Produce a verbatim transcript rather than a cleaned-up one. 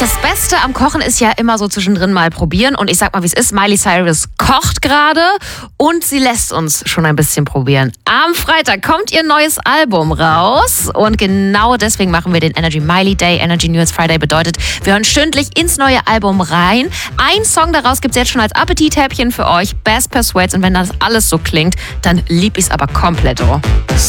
Das Beste am Kochen ist ja immer so zwischendrin mal probieren. Und ich sag mal, wie es ist. Miley Cyrus kocht gerade und sie lässt uns schon ein bisschen probieren. Am Freitag kommt ihr neues Album raus. Und genau deswegen machen wir den Energy Miley Day. Energy News Friday bedeutet, wir hören stündlich ins neue Album rein. Ein Song daraus gibt es jetzt schon als Appetithäppchen für euch. Best Persuades. Und wenn das alles so klingt, dann lieb ich's aber komplett. Oh.